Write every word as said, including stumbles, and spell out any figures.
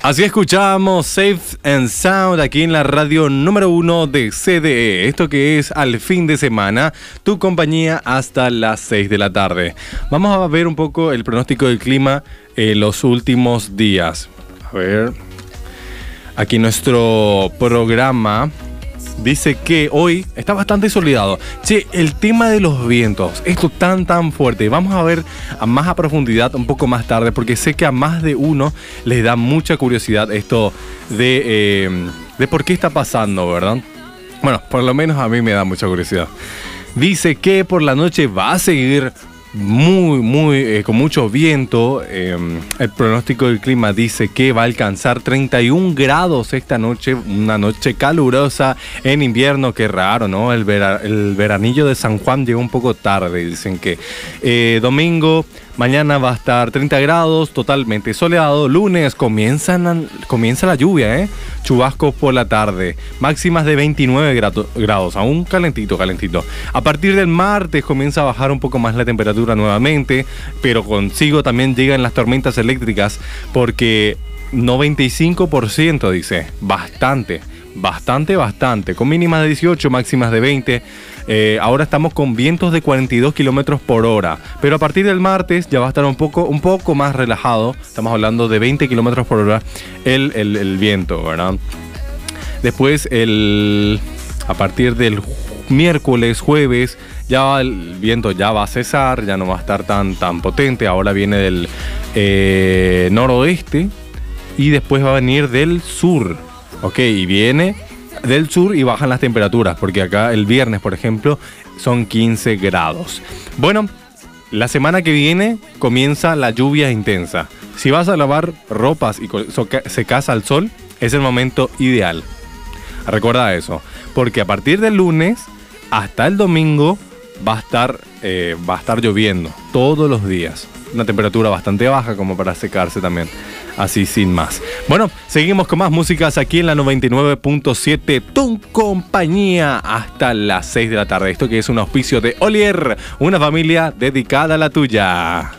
Así escuchamos Safe and Sound aquí en la radio número uno de C D E. Esto que es al fin de semana, tu compañía hasta las seis de la tarde. Vamos a ver un poco el pronóstico del clima en los últimos días. A ver, aquí nuestro programa dice que hoy está bastante soleado. Che, el tema de los vientos, esto tan tan fuerte, vamos a ver a más a profundidad un poco más tarde, porque sé que a más de uno les da mucha curiosidad esto de, eh, de por qué está pasando, ¿verdad? Bueno, por lo menos a mí me da mucha curiosidad. Dice que por la noche va a seguir muy, muy, eh, con mucho viento. Eh, el pronóstico del clima dice que va a alcanzar treinta y un grados esta noche, una noche calurosa en invierno. Qué raro, ¿no? El, vera, el veranillo de San Juan llegó un poco tarde, dicen que. Eh, domingo, mañana va a estar treinta grados, totalmente soleado. Lunes comienzan, comienza la lluvia, ¿eh? Chubascos por la tarde, máximas de veintinueve grados, aún calentito, calentito. A partir del martes comienza a bajar un poco más la temperatura nuevamente, pero consigo también llegan las tormentas eléctricas, porque noventa y cinco por ciento dice, bastante, bastante, bastante, con mínimas de dieciocho, máximas de veinte. Eh, ahora estamos con vientos de cuarenta y dos kilómetros por hora, pero a partir del martes ya va a estar un poco, un poco más relajado. Estamos hablando de veinte kilómetros por hora el, el, el viento, ¿verdad? Después, el, a partir del miércoles, jueves, ya el viento ya va a cesar, ya no va a estar tan, tan potente. Ahora viene del eh, noroeste y después va a venir del sur, ¿ok? Y viene del sur y bajan las temperaturas, porque acá el viernes, por ejemplo, son quince grados. Bueno, la semana que viene comienza la lluvia intensa. Si vas a lavar ropas y secas al sol, es el momento ideal. Recuerda eso, porque a partir del lunes hasta el domingo va a estar, eh, va a estar lloviendo todos los días. Una temperatura bastante baja como para secarse también, así sin más. Bueno, seguimos con más músicas aquí en la noventa y nueve punto siete, tu compañía hasta las seis de la tarde. Esto que es un auspicio de Olier, una familia dedicada a la tuya.